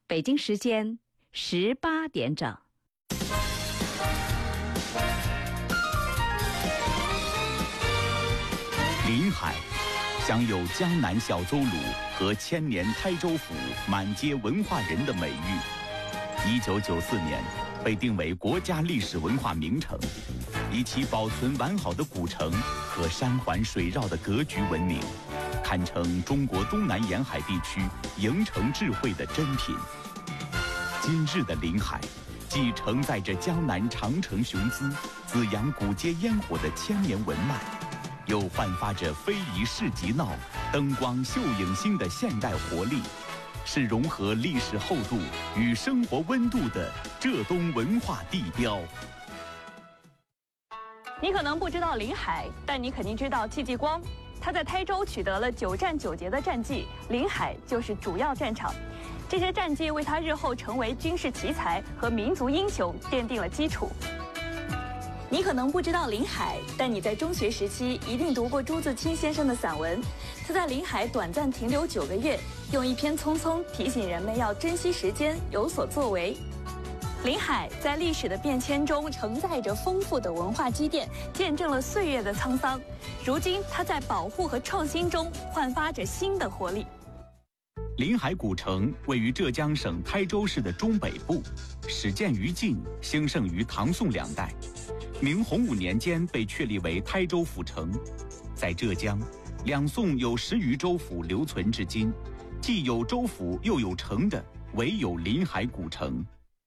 北京时间18点整。 临海享有江南小邹鲁和千年台州府满街文化人的美誉。1994年被定为国家历史文化名城，以其保存完好的古城和山环水绕的格局闻名，堪称中国东南沿海地区营城智慧的珍品。今日的临海，既承载着江南长城雄姿、紫阳古街烟火的千年文脉，又焕发着非遗市集闹、灯光秀影星的现代活力，是融合历史厚度与生活温度的浙东文化地标。 你可能不知道临海，但你肯定知道戚继光。他在台州取得了9战9捷的战绩，临海就是主要战场。这些战绩为他日后成为军事奇才和民族英雄奠定了基础。你可能不知道临海，但你在中学时期一定读过朱自清先生的散文。他在临海短暂停留9个月，用一篇《匆匆》提醒人们要珍惜时间，有所作为。临海在历史的变迁中承载着丰富的文化积淀，见证了岁月的沧桑。如今，它在保护和创新中焕发着新的活力。 临海古城位于浙江省台州市的中北部，始建于晋，兴盛于唐宋两代。明洪武年间被确立为台州府城。在浙江，两宋有10余州府留存至今，既有州府又有城的，唯有临海古城。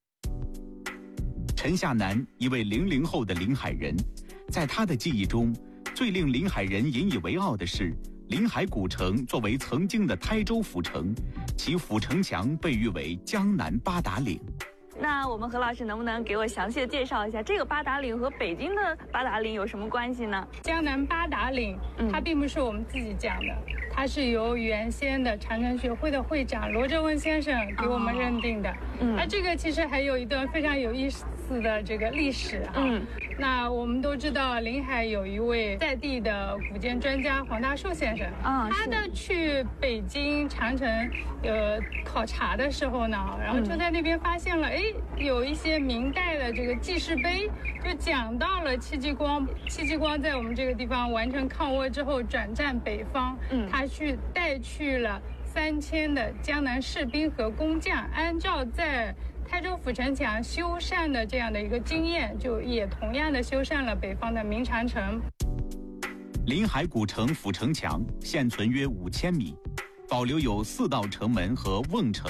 陈夏南，一位00后的临海人，在他的记忆中，最令临海人引以为傲的是，临海古城作为曾经的台州府城，其府城墙被誉为江南八达岭。 那我们何老师能不能给我详细的介绍一下，这个八达岭和北京的八达岭有什么关系呢？ 江南八达岭，它并不是我们自己讲的，它是由原先的长城学会的会长罗哲文先生给我们认定的。那这个其实还有一段非常有意思的这个历史啊。那我们都知道临海有一位在地的古建专家黄大树先生他的去北京长城考察的时候呢，然后就在那边发现了有一些明代的这个记事碑，就讲到了戚继光在我们这个地方完成抗倭之后转战北方，他带去了3000的江南士兵和工匠，按照在台州府城墙修缮的这样的一个经验，就也同样的修缮了北方的明长城。 临海古城府城墙现存约5000米，保留有4道城门和瓮城。